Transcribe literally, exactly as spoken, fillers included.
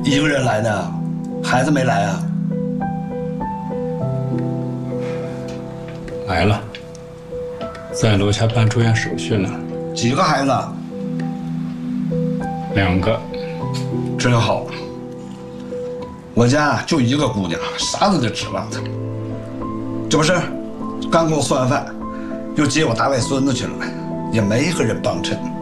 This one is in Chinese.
一个人来的，孩子没来啊？ 来了，在楼下办住院手续呢。 几个孩子？ 两个。 真好。我家就一个姑娘，啥都得指望她。这不是，刚给我做完饭，又接我大外孙子去了，也没一个人帮衬。